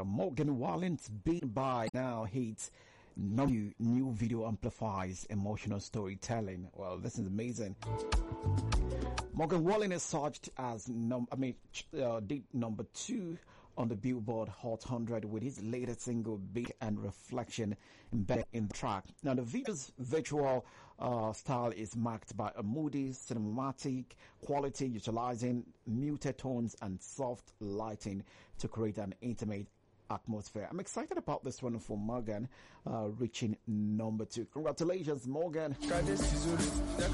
Morgan Wallen's Beat By Now hits. New video amplifies emotional storytelling. Well, this is amazing. Morgan Wallen is searched as did number 2 on the Billboard Hot 100 with his latest single Beat and Reflection embedded in the track. Now the video's visual style is marked by a moody cinematic quality utilizing muted tones and soft lighting to create an intimate atmosphere. I'm excited about this one for Morgan reaching number 2. Congratulations, Morgan.